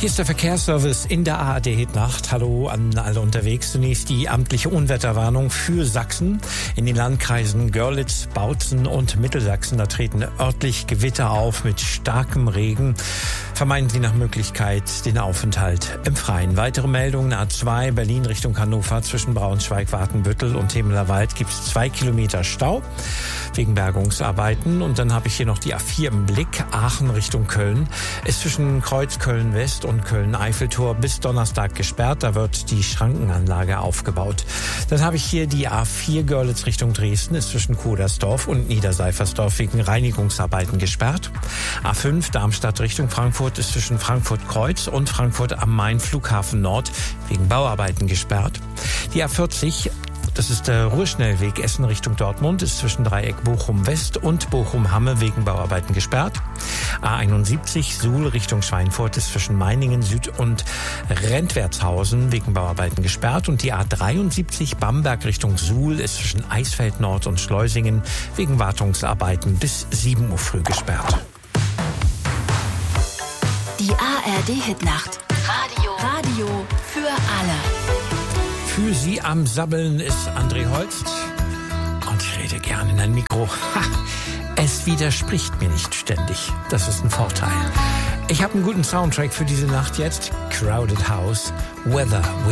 Hier ist der Verkehrsservice in der ARD-Hitnacht. Hallo an alle unterwegs. Zunächst die amtliche Unwetterwarnung für Sachsen. In den Landkreisen Görlitz, Bautzen und Mittelsachsen, da treten örtlich Gewitter auf mit starkem Regen. Vermeiden Sie nach Möglichkeit den Aufenthalt im Freien. Weitere Meldungen: A2 Berlin Richtung Hannover zwischen Braunschweig, Watenbüttel und Hemelerwald gibt es 2 Kilometer Stau wegen Bergungsarbeiten. Und dann habe ich hier noch die A4 im Blick. Aachen Richtung Köln ist zwischen Kreuz Köln-West und Köln-Eiffeltor bis Donnerstag gesperrt. Da wird die Schrankenanlage aufgebaut. Dann habe ich hier die A4 Görlitz Richtung Dresden ist zwischen Kudersdorf und Niederseifersdorf wegen Reinigungsarbeiten gesperrt. A5 Darmstadt Richtung Frankfurt ist zwischen Frankfurt-Kreuz und Frankfurt am Main Flughafen Nord wegen Bauarbeiten gesperrt. Die A40, das ist der Ruhrschnellweg Essen Richtung Dortmund, ist zwischen Dreieck Bochum-West und Bochum-Hamme wegen Bauarbeiten gesperrt. A71 Suhl Richtung Schweinfurt ist zwischen Meiningen Süd und Rentwertshausen wegen Bauarbeiten gesperrt. Und die A73 Bamberg Richtung Suhl ist zwischen Eisfeld Nord und Schleusingen wegen Wartungsarbeiten bis 7 Uhr früh gesperrt. Die ARD-Hitnacht. Radio für alle. Für Sie am Sabbeln ist André Holst und ich rede gerne in ein Mikro. Es widerspricht mir nicht ständig. Das ist ein Vorteil. Ich habe einen guten Soundtrack für diese Nacht jetzt. Crowded House, Weather